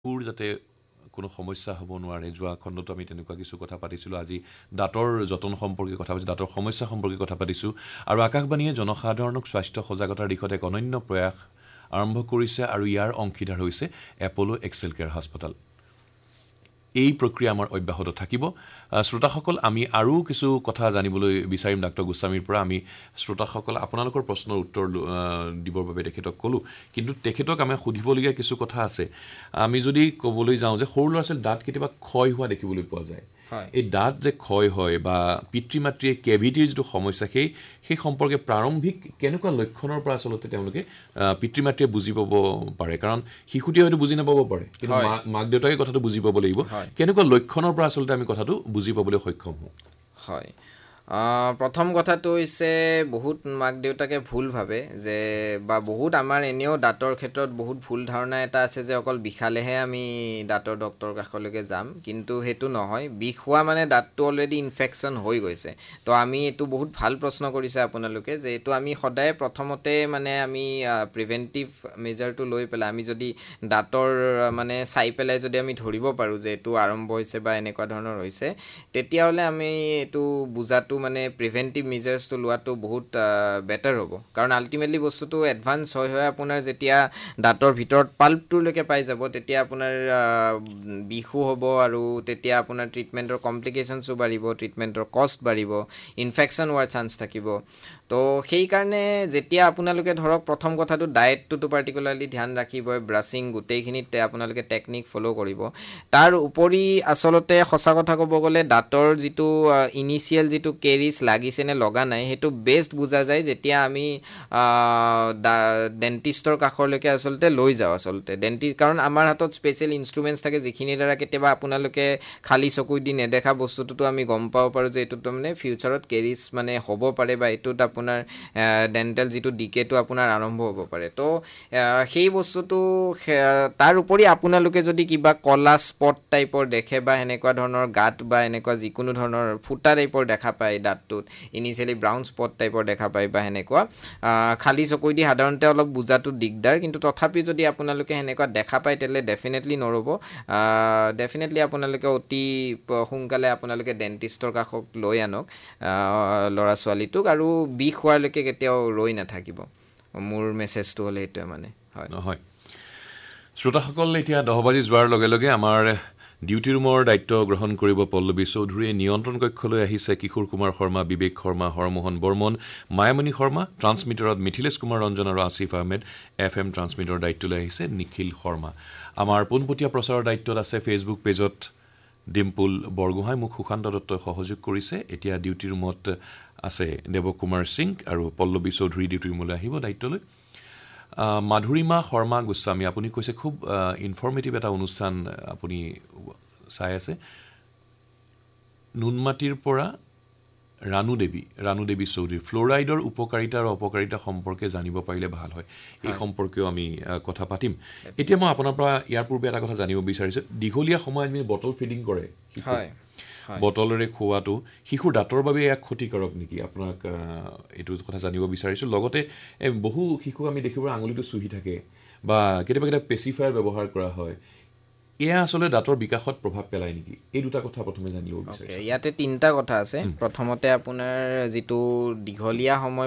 যাতে কোনো সমস্যা হ'ব নোৱাৰে যোৱা খণ্ডত আমি তেনেকুৱা কিছু কথা পাতিছিলোঁ আজি দাঁতৰ যতন সম্পৰ্কে কথা পাতিছোঁ দাঁতৰ সমস্যা সম্পৰ্কে কথা পাতিছোঁ আৰু আকাশবাণীয়ে জনসাধাৰণক স্বাস্থ্য সজাগতাৰ দিশত এক অনন্য প্ৰয়াস আৰম্ভ কৰিছে আৰু ইয়াৰ অংশীদাৰ হৈছে এপ'লো এক্সেল কেয়াৰ হাস্পতাল এই প্ৰক্ৰিয়া আমাৰ অব্যাহত থাকিব শ্ৰোতাসকল আমি আৰু কিছু কথা জানিবলৈ বিচাৰিম ডাক্তৰ গোস্বামীৰ পৰা আমি শ্ৰোতাসকল আপোনালোকৰ প্ৰশ্নৰ উত্তৰ দিবৰ বাবে তেখেতক ক'লো কিন্তু তেখেতক আমি সুধিবলগীয়া কিছু কথা আছে আমি যদি ক'বলৈ যাওঁ যে সৰু ল'ৰা ছোৱালীৰ দাঁত কেতিয়াবা ক্ষয় হোৱা দেখিবলৈ পোৱা যায় এই দাঁত যে ক্ষয় হয় বা পিতৃ মাতৃয়ে কেভিটিৰ যিটো সমস্যা সেই সম্পৰ্কে প্ৰাৰম্ভিক কেনেকুৱা লক্ষণৰ পৰা আচলতে তেওঁলোকে পিতৃ মাতৃয়ে বুজি পাব পাৰে কাৰণ শিশুটিয়ে হয়তো বুজি নাপাব পাৰে কিন্তু মাক দেউতাকে কথাটো বুজি পাব লাগিব কেনেকুৱা লক্ষণৰ পৰা আচলতে আমি কথাটো বুজি পাবলৈ সক্ষম হওঁ হয় প্ৰথম কথাটো হৈছে বহুত মাক দেউতাকে ভুল ভাবে যে বা বহুত আমাৰ এনেও দাঁতৰ ক্ষেত্ৰত বহুত ভুল ধাৰণা এটা আছে যে অকল বিষালেহে আমি দাঁতৰ ডক্টৰৰ কাষলৈকে যাম কিন্তু সেইটো নহয় বিষ হোৱা মানে দাঁতটো অলৰেডি ইনফেকশ্যন হৈ গৈছে তো আমি এইটো বহুত ভাল প্ৰশ্ন কৰিছে আপোনালোকে যে এইটো আমি সদায় প্ৰথমতে মানে আমি প্ৰিভেণ্টিভ মেজাৰটো লৈ পেলাই আমি যদি দাঁতৰ মানে চাই পেলাই যদি আমি ধৰিব পাৰোঁ যে এইটো আৰম্ভ হৈছে বা এনেকুৱা ধৰণৰ হৈছে তেতিয়াহ'লে আমি এইটো বুজাটো মানে প্ৰিভেণ্টিভ মেজাৰ্ছটো লোৱাটো বহুত বেটাৰ হ'ব কাৰণ আল্টিমেটলি বস্তুটো এডভান্স হয় আপোনাৰ যেতিয়া দাঁতৰ ভিতৰত পাল্পটোলৈকে পাই যাব তেতিয়া আপোনাৰ বিষো হ'ব আৰু তেতিয়া আপোনাৰ ট্ৰিটমেণ্টৰ কমপ্লিকেশ্যনছো বাঢ়িব ট্ৰিটমেণ্টৰ কষ্ট বাঢ়িব ইনফেকশ্যন হোৱাৰ চান্স থাকিব তো সেইকাৰণে যেতিয়া আপোনালোকে ধৰক প্ৰথম কথাটো ডায়েটটোতো পাৰ্টিকুলাৰলি ধ্যান ৰাখিবই ব্ৰাছিং গোটেইখিনিতে আপোনালোকে টেকনিক ফ'ল' কৰিব তাৰ উপৰি আচলতে সঁচা কথা ক'ব গ'লে দাঁতৰ যিটো ইনিচিয়েল যিটো কেৰিছ লাগিছে নে লগা নাই সেইটো বেষ্ট বুজা যায় যেতিয়া আমি ডেণ্টিষ্টৰ কাষলৈকে আচলতে লৈ যাওঁ আচলতে কাৰণ আমাৰ হাতত স্পেচিয়েল ইনষ্ট্ৰুমেণ্টছ থাকে যিখিনিৰ দ্বাৰা কেতিয়াবা আপোনালোকে খালী চকু দি নেদেখা বস্তুটোতো আমি গম পাব পাৰোঁ যে এইটোত মানে ফিউচাৰত কেৰিছ মানে হ'ব পাৰে বা এইটোত আপোনাৰ ডেণ্টেল যিটো ডিকেটো আপোনাৰ আৰম্ভ হ'ব পাৰে তো সেই বস্তুটো তাৰ উপৰি আপোনালোকে যদি কিবা কলা স্পট টাইপৰ দেখে বা এনেকুৱা ধৰণৰ গাঁত বা এনেকুৱা যিকোনো ধৰণৰ ফুটা টাইপৰ দেখা পায় দাঁতটোত ইনিচিয়েলি ব্ৰাউন স্পট টাইপৰ দেখা পায় বা সেনেকুৱা খালী চকু দি সাধাৰণতে অলপ বুজাটো দিগদাৰ কিন্তু তথাপি যদি আপোনালোকে সেনেকুৱা দেখা পায় তেতিয়াহ'লে ডেফিনেটলি নৰ'ব ডেফিনেটলি আপোনালোকে অতি সোনকালে আপোনালোকে ডেণ্টিষ্টৰ কাষত লৈ আনক ল'ৰা ছোৱালীটোক আৰু বিষ হোৱালৈকে কেতিয়াও ৰৈ নাথাকিব মোৰ মেছেজটো হ'লে সেইটোৱে মানে হয় শ্ৰোতাসকল এতিয়া 10 বাজি যোৱাৰ লগে লগে আমাৰ ডিউটি ৰুমৰ দায়িত্ব গ্ৰহণ কৰিব পল্লৱী চৌধুৰীয়ে নিয়ন্ত্ৰণ কক্ষলৈ আহিছে কিশোৰ কুমাৰ শৰ্মা বিবেক শৰ্মা হৰমোহন বৰ্মন মায়ামণি শৰ্মা ট্ৰান্সমিটাৰত মিথিলেশ কুমাৰ ৰঞ্জন আৰু আসিফ আহমেদ FM ট্ৰান্সমিটাৰৰ দায়িত্বলৈ আহিছে নিখিল শৰ্মা আমাৰ পোনপটীয়া প্ৰচাৰৰ দায়িত্বত আছে ফেচবুক পেজত ডিম্পুল বৰগোহাঁই মোক সুশান্ত দত্তই সহযোগ কৰিছে এতিয়া ডিউটি ৰুমত আছে দেৱকুমাৰ সিং আৰু পল্লৱী চৌধুৰী ডিউটি ৰুমলৈ আহিব দায়িত্বলৈ মাধুৰিমা শৰ্মা গোস্বামী আপুনি কৈছে খুব ইনফৰ্মেটিভ এটা অনুষ্ঠান আপুনি চাই আছে নুনমাটিৰ পৰা ৰাণু দেৱী চৌধুৰী ফ্ল'ৰাইডৰ উপকাৰিতা আৰু অপকাৰিতা সম্পৰ্কে জানিব পাৰিলে ভাল হয় এই সম্পৰ্কেও আমি কথা পাতিম এতিয়া মই আপোনাৰ পৰা ইয়াৰ পূৰ্বে এটা কথা জানিব বিচাৰিছোঁ দীঘলীয়া সময়ত আমি বটল ফিডিং কৰে বটলেৰে খোৱাটো শিশুৰ দাঁতৰ বাবে এক ক্ষতিকাৰক নেকি আপোনাক এইটো কথা জানিব বিচাৰিছোঁ লগতে বহু শিশু আমি দেখিবলৈ আঙুলিটো চুহি থাকে বা কেতিয়াবা পেচিফায়াৰ ব্যৱহাৰ কৰা হয় এয়া আচলতে দাঁতৰ বিকাশত প্ৰভাৱ পেলায় নেকি এই দুটা কথা প্ৰথমে জানিব বিচাৰিছোঁ ইয়াতে তিনিটা কথা আছে প্ৰথমতে আপোনাৰ যিটো দীঘলীয়া সময়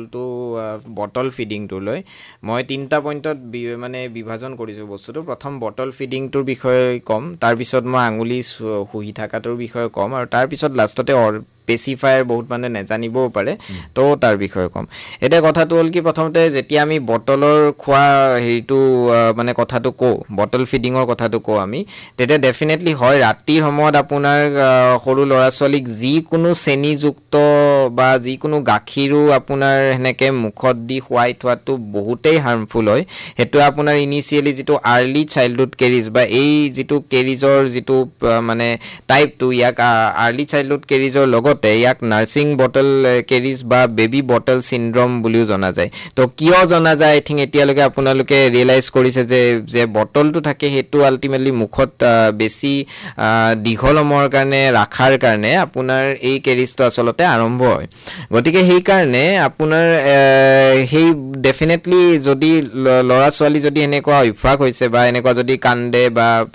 বটল ফিডিংটো লৈ মই তিনিটা পইণ্টত মানে বিভাজন কৰিছোঁ বস্তুটো প্ৰথম বটল ফিডিংটোৰ বিষয়ে ক'ম তাৰপিছত মই আঙুলি শুহি থকাটোৰ বিষয়ে ক'ম আৰু তাৰপিছত লাষ্টতে পেচিফায়াৰ বহুত মানুহে নেজানিবও পাৰে তো তাৰ বিষয়ে ক'ম এতিয়া কথাটো হ'ল কি প্ৰথমতে যেতিয়া আমি বটলৰ খোৱা হেৰিটো মানে কথাটো কওঁ বটল ফিডিঙৰ কথাটো কওঁ আমি তেতিয়া ডেফিনেটলি হয় ৰাতিৰ সময়ত আপোনাৰ সৰু ল'ৰা ছোৱালীক যিকোনো চেনিযুক্ত বা যিকোনো গাখীৰো আপোনাৰ সেনেকৈ মুখত দি খুৱাই থোৱাটো বহুতেই হাৰ্মফুল হয় সেইটো আপোনাৰ ইনিচিয়েলি যিটো আৰ্লি চাইল্ডহুড কেৰিজ বা এই যিটো কেৰিজৰ যিটো মানে টাইপটো ইয়াক আৰ্লি চাইল্ডহুড কেৰিজৰ লগত আচলতে ইয়াক নাৰ্ছিং বটল কেৰিজ বা বেবী বটল চিনড্ৰম বুলিও জনা যায় তো কিয় জনা যায় আই থিংক এতিয়ালৈকে আপোনালোকে ৰিয়েলাইজ কৰিছে যে বটলটো থাকে সেইটো আল্টিমেটলি মুখত বেছি দীঘল সময়ৰ কাৰণে ৰাখাৰ কাৰণে আপোনাৰ এই কেৰিজটো আচলতে আৰম্ভ হয় গতিকে সেইকাৰণে আপোনাৰ সেই ডেফিনেটলি যদি ল'ৰা ছোৱালী যদি এনেকুৱা অভ্যাস হৈছে বা এনেকুৱা যদি কান্দে বা